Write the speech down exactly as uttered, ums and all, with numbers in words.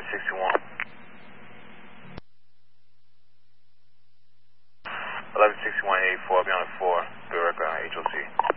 sixty-one. eleven sixty-one eighty-four, I'll be on the four. Be record on H O C.